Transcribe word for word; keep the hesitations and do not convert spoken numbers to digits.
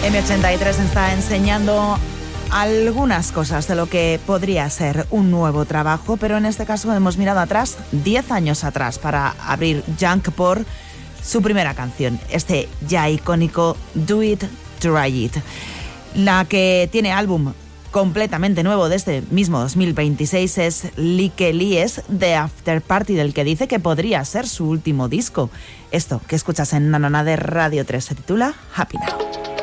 eme ochenta y tres está enseñando algunas cosas de lo que podría ser un nuevo trabajo, pero en este caso hemos mirado atrás, diez años atrás, para abrir Junk por su primera canción, este ya icónico Do It, Try It. La que tiene álbum completamente nuevo de este mismo dos mil veintiséis es Like Lies de After Party, del que dice que podría ser su último disco. Esto que escuchas en Nanana de Radio tres se titula Happy Now.